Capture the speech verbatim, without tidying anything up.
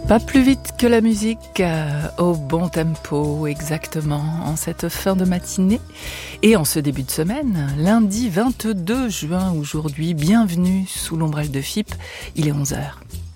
Pas plus vite que la musique, euh, au bon tempo, exactement, en cette fin de matinée et en ce début de semaine, lundi vingt-deux juin aujourd'hui. Bienvenue sous l'ombrelle de F I P, il est onze heures.